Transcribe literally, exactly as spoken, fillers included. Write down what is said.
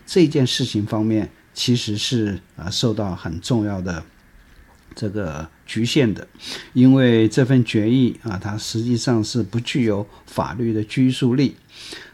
这件事情方面其实是、呃、受到很重要的这个局限的，因为这份决议啊，它实际上是不具有法律的拘束力。